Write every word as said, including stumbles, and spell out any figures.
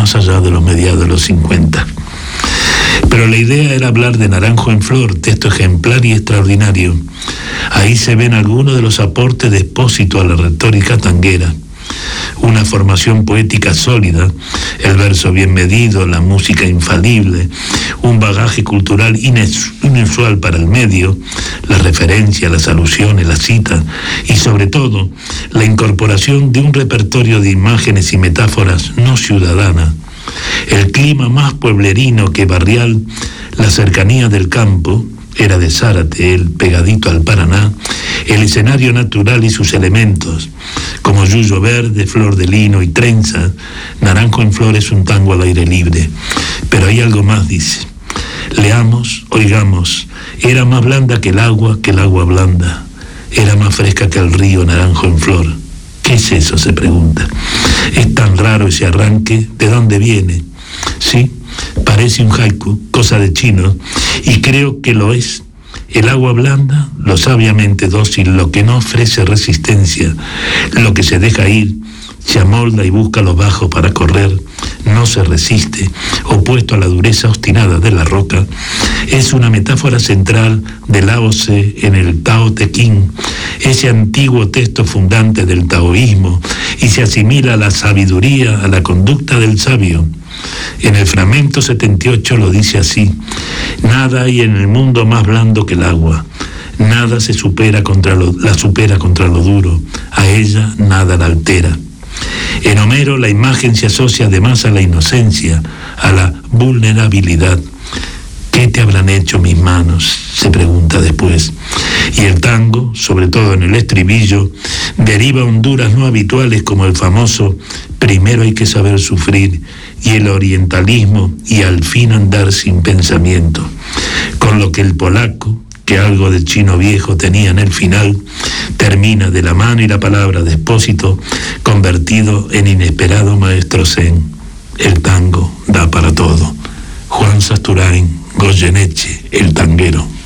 más allá de los mediados de los cincuenta. Pero la idea era hablar de Naranjo en Flor, texto ejemplar y extraordinario. Ahí se ven algunos de los aportes de Espósito a la retórica tanguera. Una formación poética sólida, el verso bien medido, la música infalible, un bagaje cultural inusual para el medio, la referencia, las alusiones, las citas y sobre todo la incorporación de un repertorio de imágenes y metáforas no ciudadanas. El clima más pueblerino que barrial, la cercanía del campo, era de Zárate, el pegadito al Paraná, el escenario natural y sus elementos, como yuyo verde, flor de lino y trenza. Naranjo en Flor es un tango al aire libre. Pero hay algo más, dice. Leamos, oigamos, era más blanda que el agua, que el agua blanda. Era más fresca que el río Naranjo en Flor. ¿Qué es eso?, se pregunta. Es tan raro ese arranque, ¿de dónde viene? Sí, parece un haiku, cosa de chino, y creo que lo es. El agua blanda, lo sabiamente dócil, lo que no ofrece resistencia, lo que se deja ir, se amolda y busca lo bajo para correr, no se resiste, opuesto a la dureza obstinada de la roca, es una metáfora central del Lao Tse en el Tao Te Ching, ese antiguo texto fundante del taoísmo, y se asimila a la sabiduría, a la conducta del sabio. En el fragmento setenta y ocho lo dice así: nada hay en el mundo más blando que el agua, nada se supera contra lo, la supera contra lo duro, a ella nada la altera. En Homero la imagen se asocia además a la inocencia, a la vulnerabilidad. ¿Qué te habrán hecho mis manos?, se pregunta después. Y el tango, sobre todo en el estribillo, deriva honduras no habituales como el famoso primero hay que saber sufrir, y el orientalismo, y al fin andar sin pensamiento. Con lo que el polaco, que algo de chino viejo tenía en el final, termina de la mano y la palabra de Espósito, convertido en inesperado maestro zen. El tango da para todo. Juan Sasturain, Goyeneche, el tanguero.